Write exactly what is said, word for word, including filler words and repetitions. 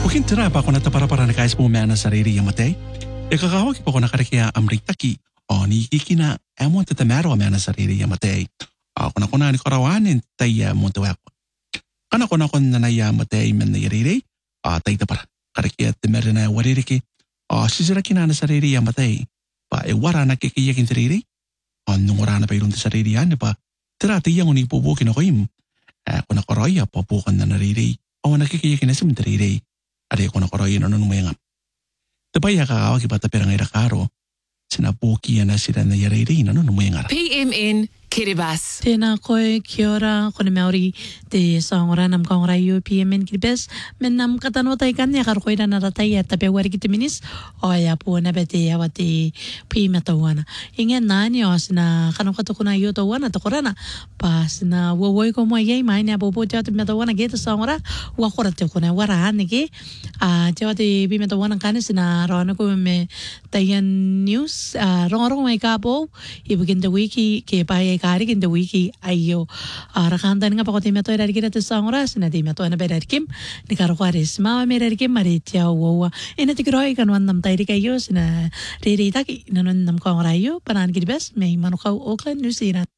Ukin tira pa ako na para para na kais mo na sarili yung matay. Ikakawag pa ko na karikiya amritaki. O ni kikina emo tatamero na sarili yung matay. Ako na ko na ni karawanin tayo mo tuwak. Kana ko na ko na naya matay men na yariri. A tayo para karikiya timere na waririki. O sisiraki na na sarili yung matay. Pa e wara na kikiyakin sarili. O nung wara na pa ilong sarili yan pa. Tira tiyang unipubukin ako im. Ako na koroya papukan na nariri. O nakikiyakin na simentariri. Ari ako na koroya na nung mayangam. Tapaya kakawag iba tapirang irakaro. Sinapuki na sila na yariri na nung mayangara. P M N Kiribati. Tēnā koe, kia ora, kone Māori, te saongora nam kaongora iu P M N Kiribati, men nam katano tai kane akar koe na naratai a tape wari ki te minis, o ia pua nabe te awa te pima tauana. Inga nani o sina kanokata kuna iu tauana ta korana, pa sina wawoi ko mua iei mai nea bobo te awa te pima tauana ge te saongora, wakora te kuna wara ane ge, a te awa te pima tauana kane sina roana koe me Taian News, a ronga ronga mai ka po, i bukin te wiki ke pae kari in the wiki ayo arakanta nga pa ko timeto era kira te sangora sina timeto na bera kim ni karo kwaris ma mera kim mari tia wo ina te groi kan wan nam tairi kayo sina re re taki nanon nam ko rayo panan Kiribati me manukau Auckland New Zealand.